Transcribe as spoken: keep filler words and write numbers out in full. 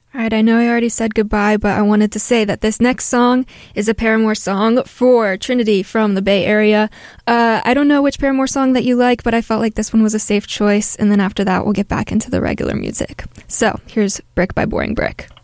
All right, I know I already said goodbye, but I wanted to say that this next song is a Paramore song for Trinity from the Bay Area. Uh, I don't know which Paramore song that you like, but I felt like this one was a safe choice, and then after that, we'll get back into the regular music. So, here's Brick by Boring Brick.